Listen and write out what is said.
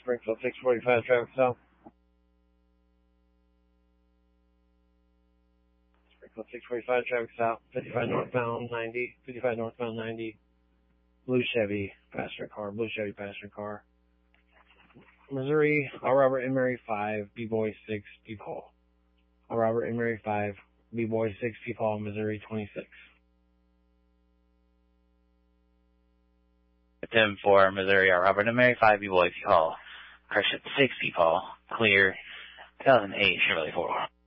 Springfield 645 traffic stop. Springfield 645 traffic stop. 55 northbound 90. 55 northbound 90. Blue Chevy passenger car. Blue Chevy passenger car. Missouri, All Robert and Mary 5, B-Boy 6, P-Paul. All Robert and Mary 5, B-Boy 6, P-Paul, Missouri 26. Tim 4, Missouri, All Robert and Mary 5, B-Boy, P-Paul. Crush at 6, P-Paul. Clear. 2008 Chevrolet 4.